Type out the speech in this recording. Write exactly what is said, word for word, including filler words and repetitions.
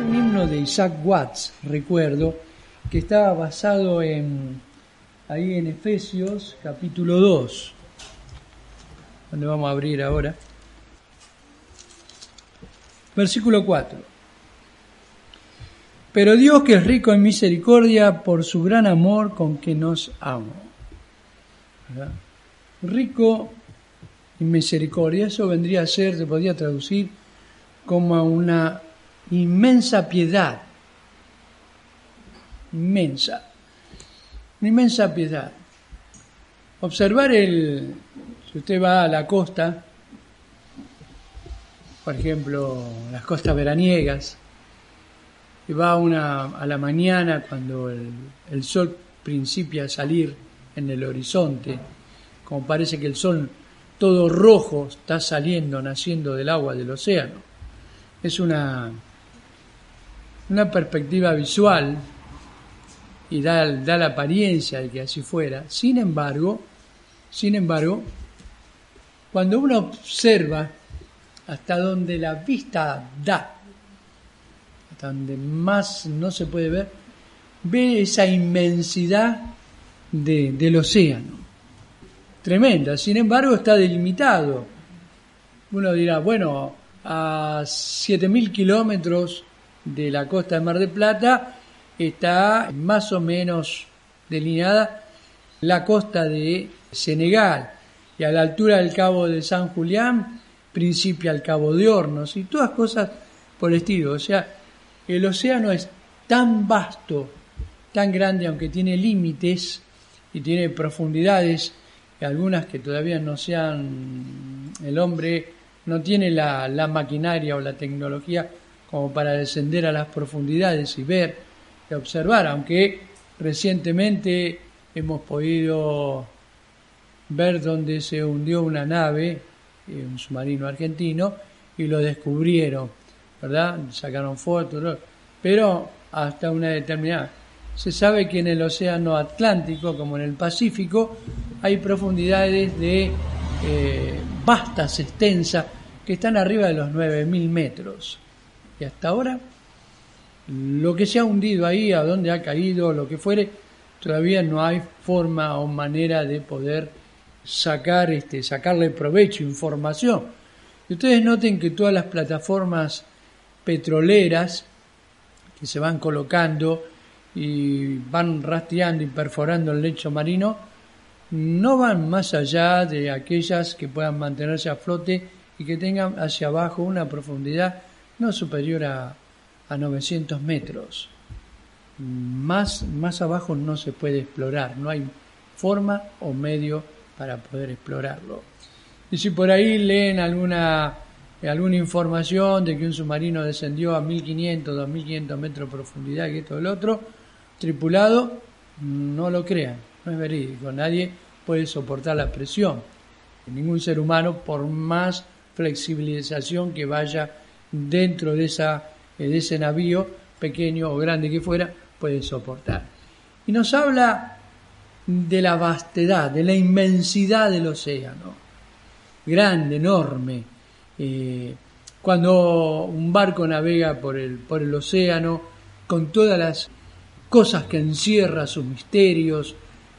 un himno de Isaac Watts, recuerdo, que estaba basado en ahí en Efesios capítulo dos, donde vamos a abrir ahora. Versículo cuatro. Pero Dios, que es rico en misericordia, por su gran amor con que nos amó. ¿Verdad? Rico en misericordia, eso vendría a ser, se podría traducir como una inmensa piedad. Inmensa. Una inmensa piedad. Observar el, si usted va a la costa, por ejemplo, las costas veraniegas, y va una a la mañana cuando el, el sol principia a salir en el horizonte, como parece que el sol todo rojo está saliendo, naciendo del agua del océano. Es una, una perspectiva visual y da, da la apariencia de que así fuera. Sin embargo, sin embargo, cuando uno observa hasta donde la vista da, hasta donde más no se puede ver, ve esa inmensidad de, del océano. Tremenda. Sin embargo, está delimitado. Uno dirá, bueno, a siete mil kilómetros de la costa de Mar del Plata está más o menos delineada la costa de Senegal, y a la altura del Cabo de San Julián principia el Cabo de Hornos y todas cosas por el estilo. O sea, el océano es tan vasto, tan grande, aunque tiene límites y tiene profundidades, algunas que todavía no sean, el hombre no tiene la, la maquinaria o la tecnología como para descender a las profundidades y ver y observar, aunque recientemente hemos podido ver donde se hundió una nave, un submarino argentino, y lo descubrieron, ¿verdad? Sacaron fotos, pero hasta una determinada. Se sabe que en el océano Atlántico, como en el Pacífico, hay profundidades de eh, vastas, extensas, que están arriba de los nueve mil metros. Y hasta ahora, lo que se ha hundido ahí, a dónde ha caído, lo que fuere, todavía no hay forma o manera de poder sacar, este, sacarle provecho, información. Y ustedes noten que todas las plataformas petroleras que se van colocando y van rastreando y perforando el lecho marino, no van más allá de aquellas que puedan mantenerse a flote y que tengan hacia abajo una profundidad no superior a, a novecientos metros. Más, más abajo no se puede explorar, no hay forma o medio para poder explorarlo. Y si por ahí leen alguna, alguna información de que un submarino descendió a mil quinientos, dos mil quinientos metros de profundidad y esto y lo otro, tripulado, no lo crean, no es verídico, nadie puede soportar la presión. Ningún ser humano, por más flexibilización que vaya dentro de, esa, de ese navío, pequeño o grande que fuera, puede soportar. Y nos habla de la vastedad, de la inmensidad del océano, grande, enorme. Eh, cuando un barco navega por el, por el océano, con todas las cosas que encierra, sus misterios,